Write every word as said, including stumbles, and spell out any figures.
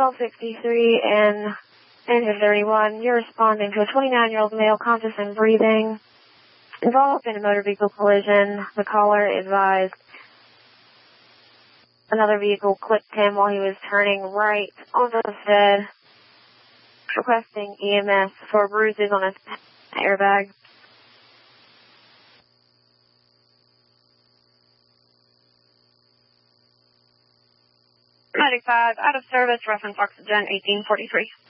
twelve sixty-three and engine thirty-one. You're responding to a twenty-nine-year-old male conscious and breathing, involved in a motor vehicle collision. The caller advised another vehicle clipped him while he was turning right onto the bed, requesting E M S for bruises on his airbag. ninety-five, out of service, reference oxygen eighteen forty-three.